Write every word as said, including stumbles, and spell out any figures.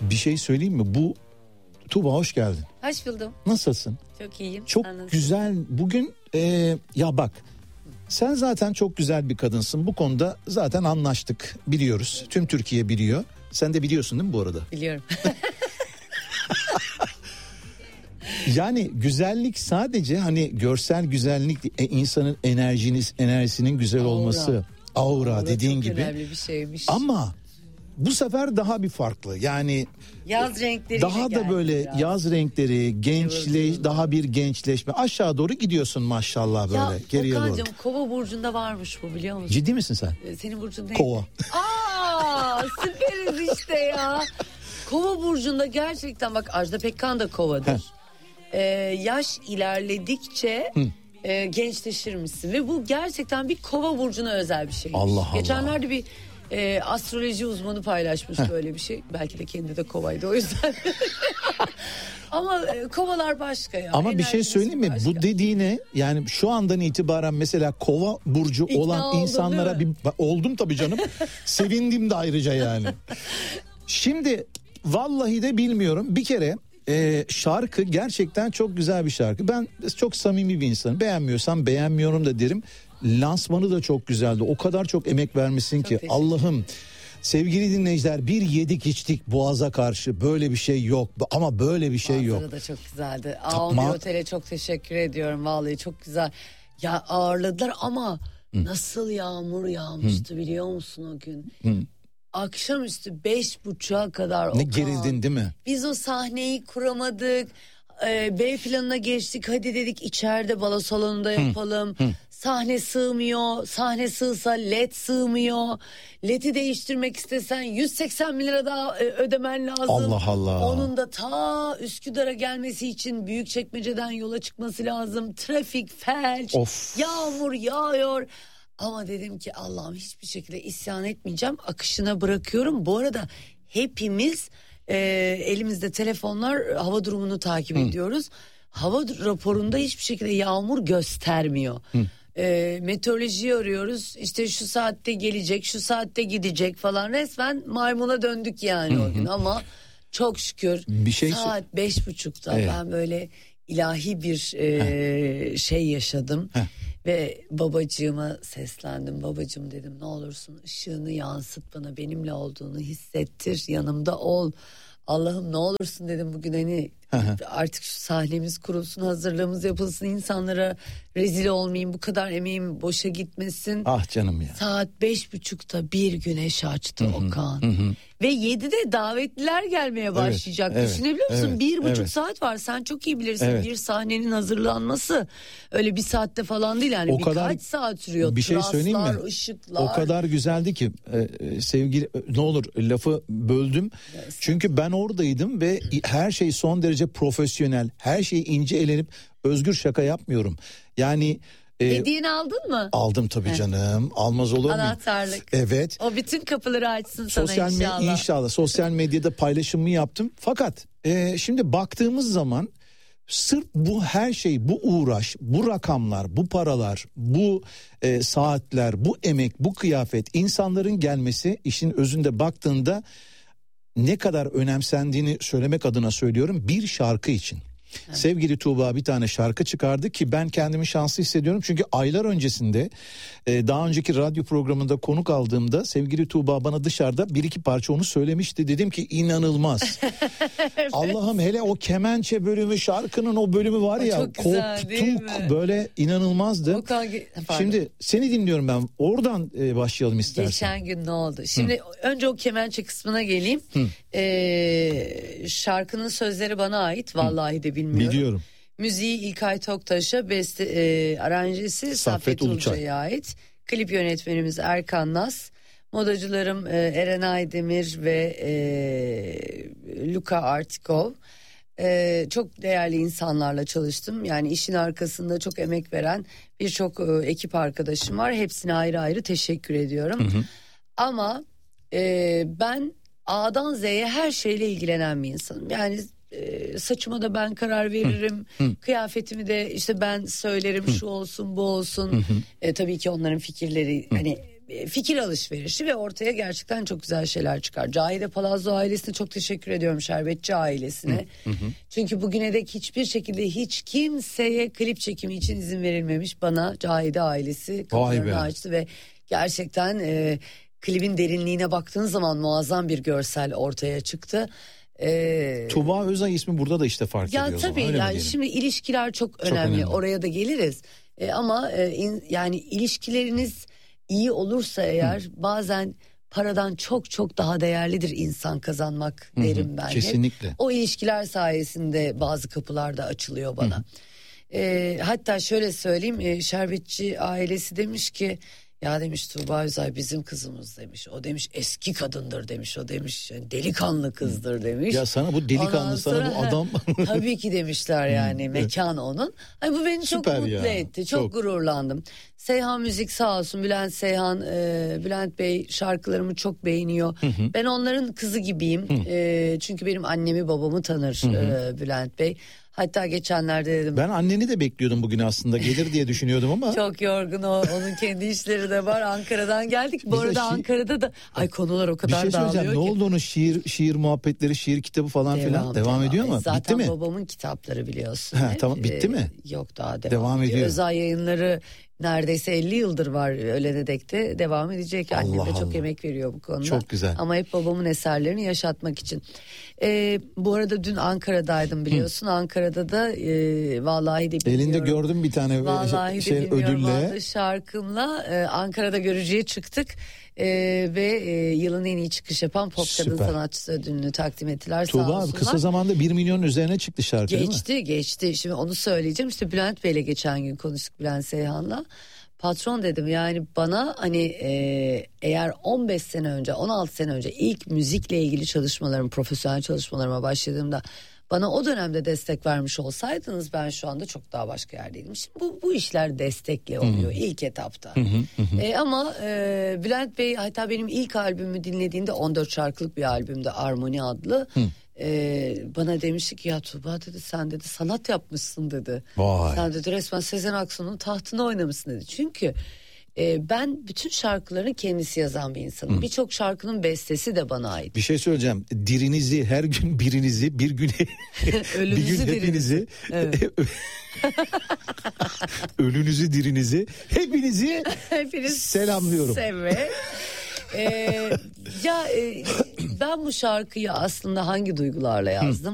Bir şey söyleyeyim mi? Bu Tuğba hoş geldin. Hoş buldum. Nasılsın? Çok iyiyim. Çok güzel. Bugün e, ya bak sen zaten çok güzel bir kadınsın. Bu konuda zaten anlaştık, biliyoruz. Tüm Türkiye biliyor. Sen de biliyorsun değil mi bu arada? Biliyorum. Yani güzellik sadece hani görsel güzellik, e, insanın enerjiniz enerjisinin güzel Aura. olması, aura, aura dediğin çok gibi. önemli bir şeymiş. Ama bu sefer daha bir farklı. Yani yaz renkleri daha da böyle biraz. Yaz renkleri, gençleş, Yıldız. daha bir gençleşme. Aşağı doğru gidiyorsun maşallah böyle. Ya geriye doğru. Okan'cığım Kova burcunda varmış bu, biliyor musun? Ciddi misin sen? Ee, Senin burcun neydi? Kova. Aa, süperiz işte ya. Kova burcunda gerçekten bak, Ajda Pekkan da Kova'dır. Ee, yaş ilerledikçe e, gençleşir misin? Ve bu gerçekten bir Kova burcuna özel bir şey. Allah Allah. Geçenlerde bir e, astroloji uzmanı paylaşmış Heh. böyle bir şey. Belki de kendi de Kova'ydı, o yüzden. Ama e, Kovalar başka ya. Ama bir şey Enerjisi söyleyeyim mi? başka. Bu dediğine yani şu andan itibaren mesela Kova burcu İkna olan oldun, insanlara bir değil oldum tabii canım. Sevindim de ayrıca yani. Şimdi vallahi de bilmiyorum. Bir kere e, şarkı gerçekten çok güzel bir şarkı. Ben çok samimi bir insanım. Beğenmiyorsam beğenmiyorum da derim. Lansmanı da çok güzeldi. O kadar çok emek vermişsin Çok ki Allah'ım. Sevgili dinleyiciler, bir yedik içtik Boğaz'a karşı, böyle bir şey yok ama böyle bir şey yok. Manzara da çok güzeldi. Tamam. Aa, bir otele çok teşekkür ediyorum, vallahi çok güzel. Ya ağırladılar ama Hı. nasıl yağmur yağmıştı Hı. biliyor musun o gün? Hı. Akşamüstü beş buçuğa kadar. Ne Okan. gerildin değil mi? Biz o sahneyi kuramadık. Ee, B planına geçtik, hadi dedik içeride balo salonunda yapalım. Hı. Hı. Sahne sığmıyor. Sahne sığsa led sığmıyor. Led'i değiştirmek istesen yüz seksen bin lira daha ödemen lazım. Allah Allah. Onun da ta Üsküdar'a gelmesi için Büyükçekmece'den yola çıkması lazım. Trafik felç. Of. Yağmur yağıyor. Ama dedim ki Allah'ım hiçbir şekilde isyan etmeyeceğim. Akışına bırakıyorum. Bu arada hepimiz e, elimizde telefonlar, hava durumunu takip Hı. ediyoruz. Hava raporunda hiçbir şekilde yağmur göstermiyor. Hı. E, meteorolojiyi arıyoruz, işte şu saatte gelecek, şu saatte gidecek falan, resmen maymuna döndük yani Hı-hı. o gün. Ama çok şükür bir şey saat beş buçukta evet. ben böyle ilahi bir e, şey yaşadım. Heh. Ve babacığıma seslendim. Babacığım dedim, ne olursun ışığını yansıt bana, benimle olduğunu hissettir, yanımda ol. Allah'ım ne olursun dedim, bugün hani artık şu sahnemiz kurulsun, hazırlığımız yapılsın, insanlara rezil olmayayım, bu kadar emeğim boşa gitmesin. Ah canım ya. Saat beş buçukta bir güneş açtı Hı-hı. Okan. Hı-hı. Ve yedide davetliler gelmeye başlayacak. Evet, Düşünebiliyor musun? Evet, bir buçuk evet. saat var. Sen çok iyi bilirsin. Evet. Bir sahnenin hazırlanması öyle bir saatte falan değil. Yani o birkaç kadar, saat sürüyor. Bir şey Traslar, söyleyeyim mi? Işıklar. O kadar güzeldi ki e, sevgili, ne olur lafı böldüm. Yes. Çünkü ben oradaydım ve her şey son derece profesyonel. Her şey ince elenip, Özgür şaka yapmıyorum. Yani E, Hediyeni aldın mı? Aldım tabii Heh. canım. Almaz olur muyum? Anahtarlık. Evet. O bütün kapıları açsın Sosyal sana inşallah. Me- inşallah. Sosyal medyada paylaşımımı yaptım. Fakat e, şimdi baktığımız zaman sırf bu her şey, bu uğraş, bu rakamlar, bu paralar, bu e, saatler, bu emek, bu kıyafet, insanların gelmesi, işin özünde baktığında ne kadar önemsendiğini söylemek adına söylüyorum, bir şarkı için. Evet. Sevgili Tuğba bir tane şarkı çıkardı ki ben kendimi şanslı hissediyorum. Çünkü aylar öncesinde e, daha önceki radyo programında konuk aldığımda sevgili Tuğba bana dışarıda bir iki parça onu söylemişti. Dedim ki inanılmaz. Evet. Allah'ım, hele o kemençe bölümü, şarkının o bölümü var o ya, koptuk böyle, inanılmazdı. Kadar... Şimdi seni dinliyorum ben, oradan e, başlayalım istersen. Geçen gün ne oldu? Şimdi Hı. önce o kemençe kısmına geleyim. Ee, şarkının sözleri bana ait, vallahi de bilmiyorum. Biliyorum. Müziği İlkay Toktaş'a, beste e, aranjesi Saffet Uluçay'a ait. Klip yönetmenimiz Erkan Nas. Modacılarım e, Eren Aydemir ve e, Luka Artikov. E, çok değerli insanlarla çalıştım. Yani işin arkasında çok emek veren birçok e, ekip arkadaşım var. Hepsine ayrı ayrı teşekkür ediyorum. Hı hı. Ama e, ben A'dan Z'ye her şeyle ilgilenen bir insanım. Yani e, saçıma da ben karar veririm. Hı, hı. Kıyafetimi de işte ben söylerim, hı. şu olsun bu olsun. Hı hı. E, tabii ki onların fikirleri, hı. hani fikir alışverişi ve ortaya gerçekten çok güzel şeyler çıkar. Cahide Palazzo ailesine çok teşekkür ediyorum, Şerbetçi ailesine. Hı hı. Çünkü bugüne dek hiçbir şekilde hiç kimseye klip çekimi için izin verilmemiş. Bana Cahide ailesi kapılarını açtı ve gerçekten e, klibin derinliğine baktığın zaman muazzam bir görsel ortaya çıktı. Ee, Tuğba Özay ismi burada da işte fark ya ediyor. Tabii zaman, yani şimdi ilişkiler çok, çok önemli. önemli. Oraya da geliriz. Ee, ama e, in, yani ilişkileriniz iyi olursa eğer Hı. bazen paradan çok çok daha değerlidir insan kazanmak Hı-hı. derim ben. Kesinlikle. Hep. O ilişkiler sayesinde bazı kapılar da açılıyor bana. Ee, hatta şöyle söyleyeyim, e, Şerbetçi ailesi demiş ki, ya demiş Tuğba Özay bizim kızımız demiş. O demiş eski kadındır demiş. O demiş delikanlı kızdır demiş. Ya sana bu delikanlı, sana bu adam. Tabii ki demişler yani, mekan onun. Hani bu beni Süper çok mutlu ya. etti. Çok, çok gururlandım. Seyhan Müzik sağ olsun, Bülent Seyhan, e, Bülent Bey şarkılarımı çok beğeniyor. Hı hı. Ben onların kızı gibiyim. E, çünkü benim annemi babamı tanır hı hı. E, Bülent Bey. Hatta geçenlerde dedim. Ben anneni de bekliyordum bugün aslında, gelir diye düşünüyordum ama. Çok yorgun o, onun kendi işleri de var. Ankara'dan geldik. Bu Biz arada şiir... Ankara'da da ay konular o kadar dağılıyor ki. Bir şey söyleyeceğim, ne oldu onun şiir şiir muhabbetleri, şiir kitabı falan devam, filan devam, devam ediyor mu? Zaten bitti mi? babamın kitapları biliyorsun. Ha, tamam, bitti mi? Ee, yok daha devam, devam ediyor. ediyor. Özel yayınları neredeyse elli yıldır var, ölene dek de devam edecek. Annem de çok Allah. emek veriyor bu konuda. Çok güzel. Ama hep babamın eserlerini yaşatmak için. Ee, bu arada dün Ankara'daydım biliyorsun. Hı. Ankara'da da e, vallahi de bilmiyorum. Elinde gördüm bir tane vallahi şey, de ödülle. Şarkımla e, Ankara'da görücüye çıktık. Ee, ve e, yılın en iyi çıkış yapan pop Süper. kadın sanatçısı ödülünü takdim ettiler. Tuğba, sağ olsunlar. Kısa zamanda bir milyonun üzerine çıktı şarkı, geçti, değil mi? Geçti geçti. Şimdi onu söyleyeceğim. İşte Bülent Bey'le geçen gün konuştuk, Bülent Seyhan'la. Patron dedim, yani bana hani e, eğer on beş sene önce, on altı sene önce ilk müzikle ilgili çalışmalarım, profesyonel çalışmalarıma başladığımda bana o dönemde destek vermiş olsaydınız ben şu anda çok daha başka yerdeydim. Şimdi bu, bu işler destekle oluyor Hı-hı. ilk etapta. Hı-hı. E, ama e, Bülent Bey hatta benim ilk albümümü dinlediğinde, on dört şarkılık bir albümde, Armoni adlı. Hı. Ee, bana demişti ki ya Tuğba dedi, sen dedi sanat yapmışsın dedi. Vay. Sen dedi resmen Sezen Aksu'nun tahtına oynamışsın dedi. Çünkü e, ben bütün şarkılarını kendisi yazan bir insanım. Birçok şarkının bestesi de bana ait. Bir şey söyleyeceğim. Dirinizi, her gün birinizi, bir gün bir gün hepinizi, evet. ölünüzü, dirinizi, hepinizi Hepiniz selamlıyorum. Seve. Ee, ya e, ben bu şarkıyı aslında hangi duygularla yazdım?